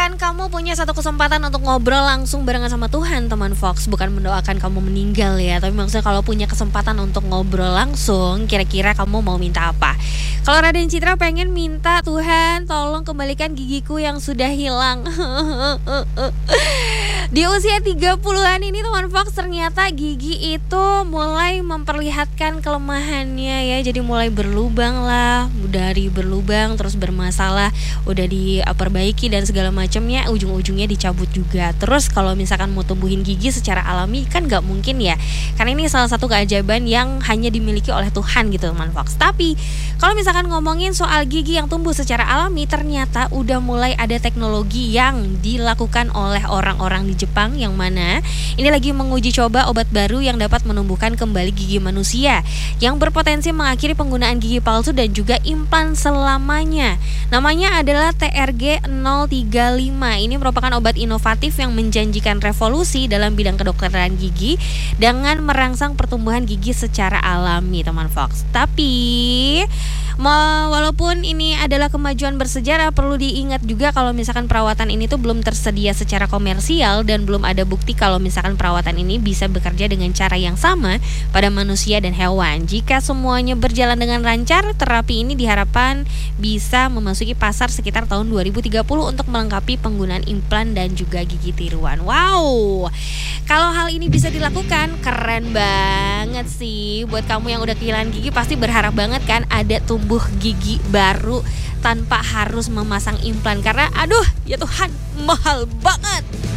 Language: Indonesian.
misalkan kamu punya satu kesempatan untuk ngobrol langsung barengan sama Tuhan, teman Fox, bukan mendoakan kamu meninggal ya, tapi maksudnya kalau punya kesempatan untuk ngobrol langsung, kira-kira kamu mau minta apa? Kalau Raden Citra pengen minta, Tuhan tolong kembalikan gigiku yang sudah hilang. Di usia 30-an ini teman Fox, ternyata gigi itu mulai memperlihatkan kelemahannya ya. Jadi mulai berlubang lah, dari berlubang terus bermasalah, udah diperbaiki dan segala macamnya, ujung-ujungnya dicabut juga. Terus kalau misalkan mau tumbuhin gigi secara alami kan gak mungkin ya, karena ini salah satu keajaiban yang hanya dimiliki oleh Tuhan gitu teman Fox. Tapi kalau misalkan ngomongin soal gigi yang tumbuh secara alami, ternyata udah mulai ada teknologi yang dilakukan oleh orang-orang di Jepang, yang mana ini lagi menguji coba obat baru yang dapat menumbuhkan kembali gigi manusia yang berpotensi mengakhiri penggunaan gigi palsu dan juga implan selamanya. Namanya adalah TRG 035. Ini merupakan obat inovatif yang menjanjikan revolusi dalam bidang kedokteran gigi dengan merangsang pertumbuhan gigi secara alami teman Fox. Tapi walaupun ini adalah kemajuan bersejarah, perlu diingat juga kalau misalkan perawatan ini tuh belum tersedia secara komersial dan belum ada bukti kalau misalkan perawatan ini bisa bekerja dengan cara yang sama pada manusia dan hewan. Jika semuanya berjalan dengan lancar, terapi ini diharapkan bisa memasuki pasar sekitar tahun 2030 untuk melengkapi penggunaan implan dan juga gigi tiruan. Wow, kalau hal ini bisa dilakukan, keren banget sih. Buat kamu yang udah kehilangan gigi pasti berharap banget kan ada tumbuh gigi baru tanpa harus memasang implan, karena aduh ya Tuhan, mahal banget.